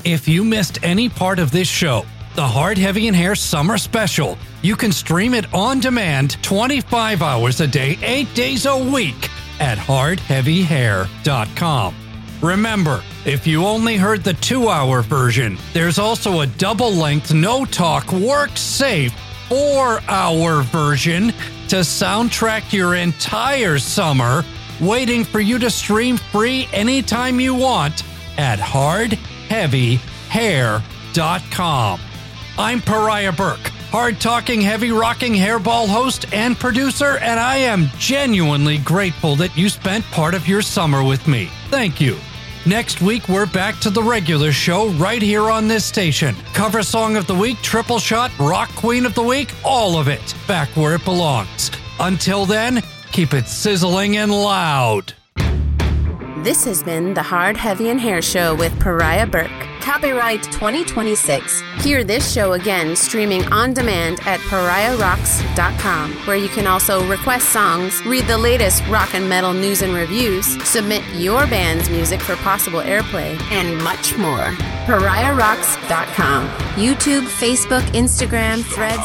If you missed any part of this show, the Hard, Heavy, and Hair Summer Special, you can stream it on demand 25 hours a day, 8 days a week at hardheavyhair.com. Remember, if you only heard the 2-hour version, there's also a double-length, no-talk, work-safe 4-hour version to soundtrack your entire summer, waiting for you to stream free anytime you want at hardheavyhair.com. I'm Pariah Burke, hard-talking, heavy-rocking hairball host and producer, and I am genuinely grateful that you spent part of your summer with me. Thank you. Next week, we're back to the regular show right here on this station. Cover Song of the Week, Triple Shot, Rock Queen of the Week, all of it back where it belongs. Until then, keep it sizzling and loud. This has been the Hard, Heavy, and Hair Show with Pariah Burke. Copyright 2026. Hear this show again streaming on demand at pariahrocks.com, where you can also request songs, read the latest rock and metal news and reviews, submit your band's music for possible airplay, and much more. pariahrocks.com. YouTube, Facebook, Instagram, Threads,